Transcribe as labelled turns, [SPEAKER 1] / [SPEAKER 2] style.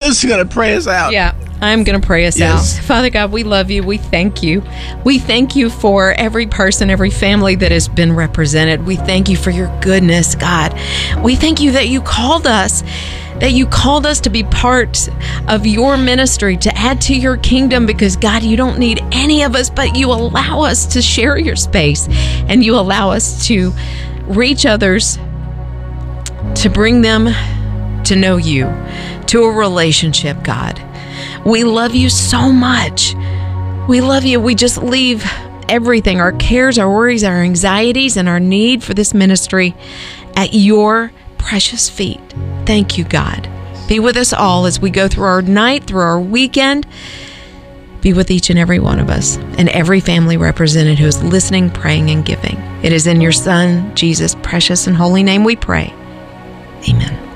[SPEAKER 1] Who's going to pray us out?
[SPEAKER 2] Yeah, I'm going to pray us
[SPEAKER 1] Yes.
[SPEAKER 2] out. Father God, we love you. We thank you. We thank you for every person, every family that has been represented. We thank you for your goodness, God. We thank you that you called us. That you called us to be part of your ministry, to add to your kingdom, because God, you don't need any of us, but you allow us to share your space, and you allow us to reach others, to bring them to know you, to a relationship, God. We love you so much. We love you. We just leave everything, our cares, our worries, our anxieties, and our need for this ministry at your precious feet. Thank you, God. Be with us all as we go through our night, through our weekend. Be with each and every one of us and every family represented who is listening, praying, and giving. It is in your Son, Jesus' precious and holy name we pray. Amen.